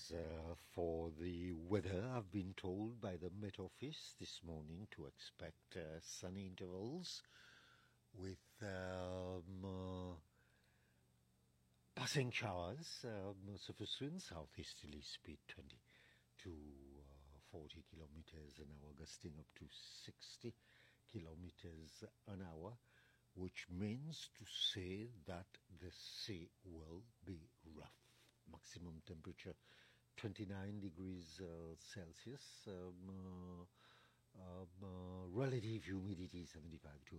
For the weather, I've been told by the Met Office this morning to expect sunny intervals with passing showers, surface winds, southeasterly speed 20 to 40 kilometers an hour, gusting up to 60 kilometers an hour, which means to say that the sea will be rough. Maximum temperature 29 degrees Celsius, relative humidity 75 to